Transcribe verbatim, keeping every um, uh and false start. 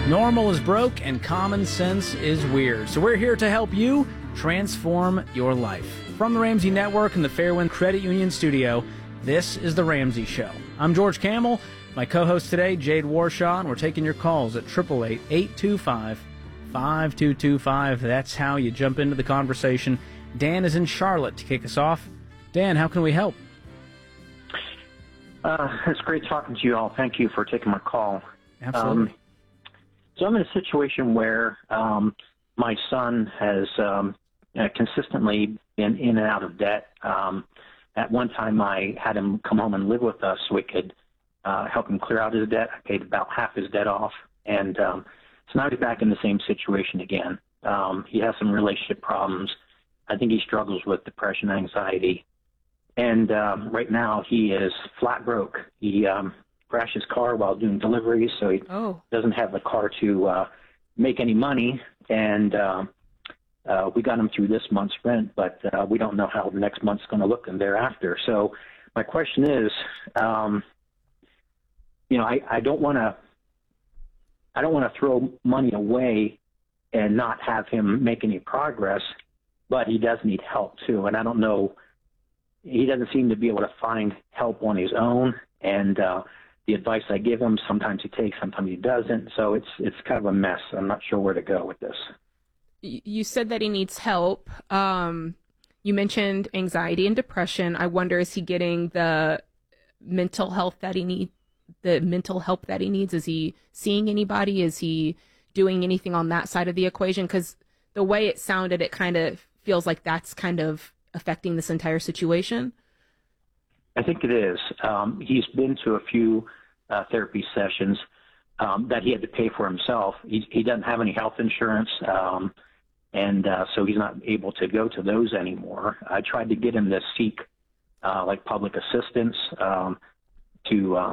Normal is broke and common sense is weird. So we're here to help you transform your life. From the Ramsey Network and the Fairwind Credit Union studio, this is The Ramsey Show. I'm George Kamel. My co-host today, Jade Warshaw, and we're taking your calls at eight eight eight, eight two five, five two two five. That's how you jump into the conversation. Dan is in Charlotte to kick us off. Dan, how can we help? Uh, it's great talking to you all. Thank you for taking my call. Absolutely. Um, so I'm in a situation where um, my son has um, uh, consistently been in and out of debt. Um, at one time, I had him come home and live with us so we could uh, help him clear out his debt. I paid about half his debt off. And um, so now he's back in the same situation again. Um, he has some relationship problems. I think he struggles with depression, anxiety. And um, right now he is flat broke. He um, crashed his car while doing deliveries, so he oh. doesn't have the car to uh, make any money. And uh, uh, we got him through this month's rent, but uh, we don't know how the next month's going to look and thereafter. So my question is, um, you know, I, I don't want to, I don't want to throw money away and not have him make any progress, but he does need help too. And I don't know. He doesn't seem to be able to find help on his own, and uh, the advice I give him, sometimes he takes, sometimes he doesn't. So it's it's kind of a mess. I'm not sure where to go with this. You said that he needs help. Um, you mentioned anxiety and depression. I wonder, is he getting the mental health that he needs? The mental help that he needs? Is he seeing anybody? Is he doing anything on that side of the equation? Because the way it sounded, it kind of feels like that's kind of affecting this entire situation? I think it is. Um, he's been to a few uh, therapy sessions um, that he had to pay for himself. He, he doesn't have any health insurance, um, and uh, so he's not able to go to those anymore. I tried to get him to seek uh, like public assistance um, to um,